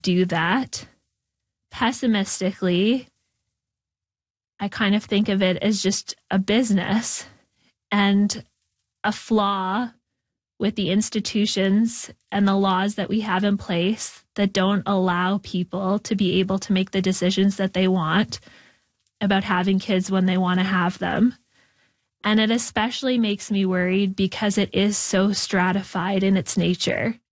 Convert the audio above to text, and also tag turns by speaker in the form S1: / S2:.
S1: do that. Pessimistically, I kind of think of it as just a business and a flaw with the institutions and the laws that we have in place that don't allow people to be able to make the decisions that they want about having kids when they want to have them. And it especially makes me worried because it is so stratified in its nature.